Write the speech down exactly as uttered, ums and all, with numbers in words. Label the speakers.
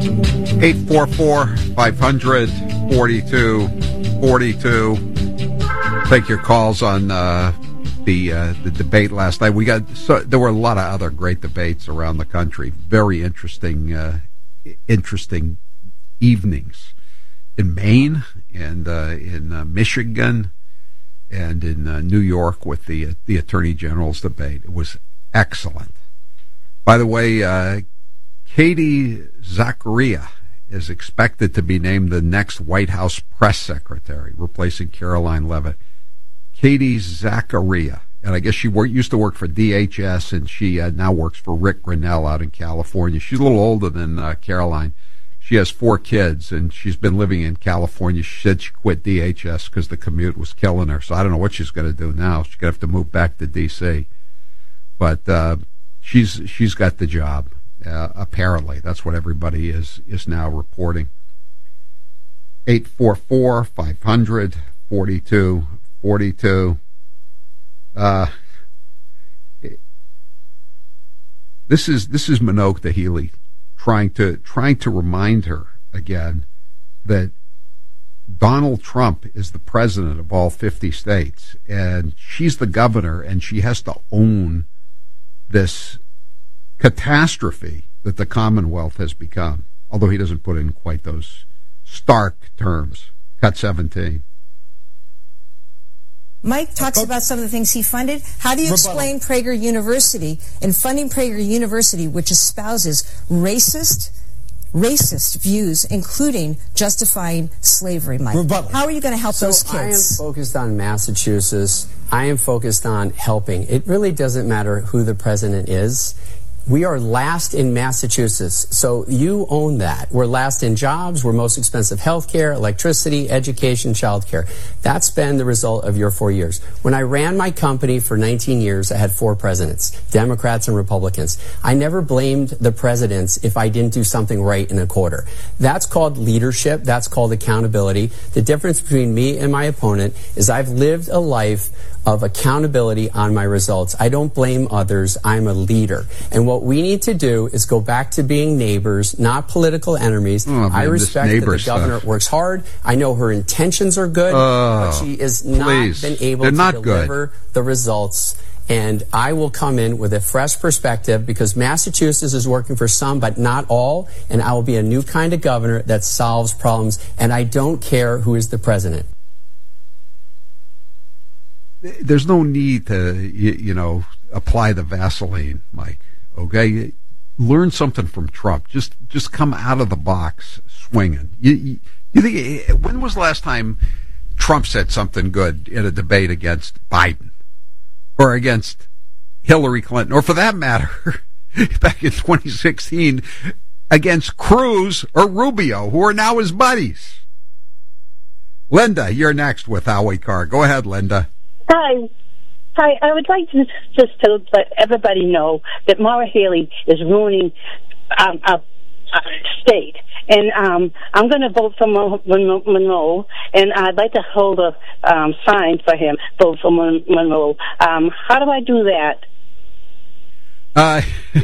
Speaker 1: eight four four, five hundred, forty-two forty-two. Take your calls on uh, the uh, the debate last night. We got so, there were a lot of other great debates around the country. Very interesting, uh, interesting evenings in Maine and uh, in uh, Michigan and in uh, New York with the uh, the Attorney General's debate. It was excellent. By the way, uh, Katie Zachariah is expected to be named the next White House press secretary, replacing Caroline Leavitt. Katie Zachariah, and I guess she work, used to work for D H S, and she uh, now works for Rick Grinnell out in California. She's a little older than uh, Caroline. She has four kids, and she's been living in California. She said she quit D H S because the commute was killing her, so I don't know what she's going to do now. She's going to have to move back to D C But uh, she's she's got the job. Uh, apparently, that's what everybody is is now reporting. eight four four, five hundred, forty-two forty-two. Uh, this is this is Minogue Healy trying to trying to remind her again that Donald Trump is the president of all fifty states, and she's the governor, and she has to own this catastrophe that the Commonwealth has become, although he doesn't put in quite those stark terms. Cut seventeen.
Speaker 2: Mike talks about some of the things he funded. How do you explain Prager University and funding Prager University, which espouses racist, racist views, including justifying slavery, Mike?
Speaker 3: Rebuttal.
Speaker 2: How are you going to help
Speaker 4: so
Speaker 2: those kids?
Speaker 4: I am focused on Massachusetts. I am focused on helping. It really doesn't matter who the president is. We are last in Massachusetts, so you own that. We're last in jobs, we're most expensive health care, electricity, education, child care. That's been the result of your four years. When I ran my company for nineteen years, I had four presidents, Democrats and Republicans. I never blamed the presidents if I didn't do something right in a quarter. That's called leadership, that's called accountability. The difference between me and my opponent is I've lived a life of accountability on my results. I don't blame others. I'm a leader. And what we need to do is go back to being neighbors, not political enemies.
Speaker 1: Oh, man,
Speaker 4: I respect that the
Speaker 1: stuff.
Speaker 4: governor works hard. I know her intentions are good,
Speaker 1: oh,
Speaker 4: but she has not
Speaker 1: please.
Speaker 4: been able
Speaker 1: They're
Speaker 4: to
Speaker 1: not
Speaker 4: deliver
Speaker 1: good.
Speaker 4: the results. And I will come in with a fresh perspective because Massachusetts is working for some, but not all. And I will be a new kind of governor that solves problems. And I don't care who is the president.
Speaker 1: There's no need to, you, you know, apply the Vaseline, Mike. Okay, learn something from Trump. Just, just come out of the box swinging. You, you, you think when was the last time Trump said something good in a debate against Biden or against Hillary Clinton, or for that matter, back in twenty sixteen against Cruz or Rubio, who are now his buddies? Linda, you're next with Howie Carr. Go ahead, Linda.
Speaker 5: Hi. Hi, I would like to just to let everybody know that Maura Healey is ruining um, our, our state. And um, I'm going to vote for Mo- Mon- Monroe, and I'd like to hold a um, sign for him, vote for Mon- Monroe. Um, how do I do that?
Speaker 1: Uh,